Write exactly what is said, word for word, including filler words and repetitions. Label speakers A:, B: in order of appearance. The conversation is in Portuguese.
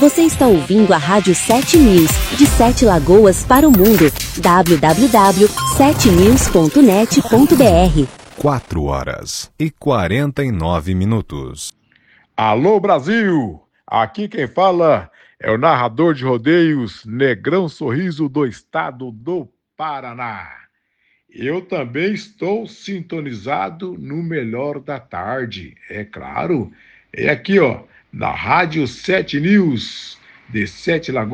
A: Você está ouvindo a Rádio sete News, de Sete Lagoas para o mundo. w w w ponto sete news ponto net ponto b r.
B: quatro horas e quarenta e nove minutos.
C: Alô, Brasil! Aqui quem fala é o narrador de rodeios Negrão Sorriso do estado do Paraná. Eu também estou sintonizado no Melhor da Tarde, é claro. É aqui, ó, na Rádio sete News, de Sete Lagoas.